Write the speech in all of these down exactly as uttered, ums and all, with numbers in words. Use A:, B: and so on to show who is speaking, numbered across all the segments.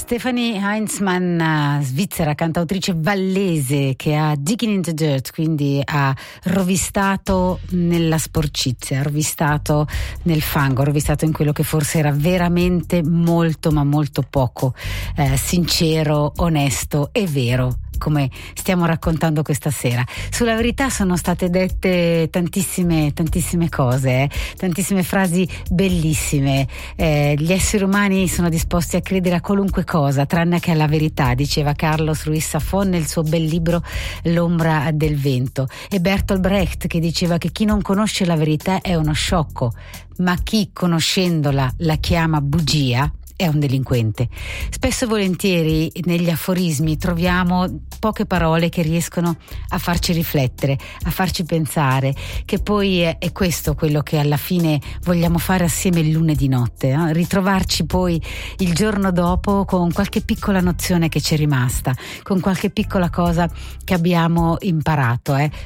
A: Stefanie Heinzmann, svizzera, cantautrice vallese, che ha digging in the dirt, quindi ha rovistato nella sporcizia, ha rovistato nel fango, ha rovistato in quello che forse era veramente molto ma molto poco eh, sincero, onesto e vero, come stiamo raccontando questa sera. Sulla verità sono state dette tantissime tantissime cose, eh? tantissime frasi bellissime. Eh, gli esseri umani sono disposti a credere a qualunque cosa tranne che alla verità, diceva Carlos Ruiz Zafón nel suo bel libro L'ombra del vento, e Bertolt Brecht, che diceva che chi non conosce la verità è uno sciocco, ma chi conoscendola la chiama bugia è un delinquente. Spesso e volentieri negli aforismi troviamo poche parole che riescono a farci riflettere, a farci pensare, che poi è, è questo quello che alla fine vogliamo fare assieme il lunedì notte, eh? Ritrovarci poi il giorno dopo con qualche piccola nozione che ci è rimasta, con qualche piccola cosa che abbiamo imparato, eh?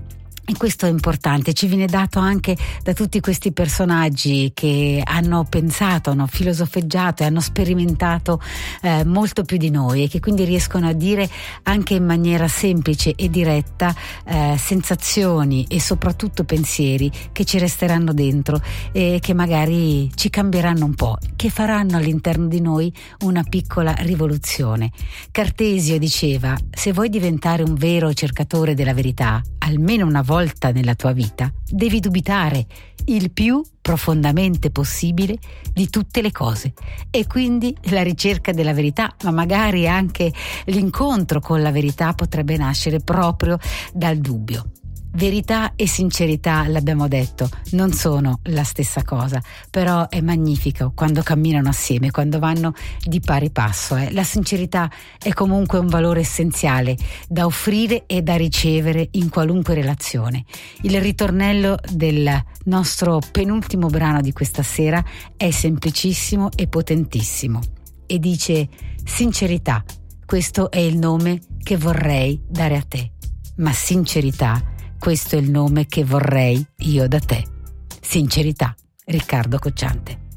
A: E questo è importante, ci viene dato anche da tutti questi personaggi che hanno pensato, hanno filosofeggiato e hanno sperimentato eh, molto più di noi, e che quindi riescono a dire anche in maniera semplice e diretta eh, sensazioni e soprattutto pensieri che ci resteranno dentro e che magari ci cambieranno un po', che faranno all'interno di noi una piccola rivoluzione. Cartesio diceva: se vuoi diventare un vero cercatore della verità, almeno una volta nella tua vita, devi dubitare il più profondamente possibile di tutte le cose, e quindi la ricerca della verità, ma magari anche l'incontro con la verità, potrebbe nascere proprio dal dubbio. Verità e sincerità, l'abbiamo detto, non sono la stessa cosa, però è magnifico quando camminano assieme, quando vanno di pari passo. Eh. La sincerità è comunque un valore essenziale da offrire e da ricevere in qualunque relazione. Il ritornello del nostro penultimo brano di questa sera è semplicissimo e potentissimo e dice: sincerità, questo è il nome che vorrei dare a te, ma sincerità, questo è il nome che vorrei io da te. Sincerità, Riccardo Cocciante.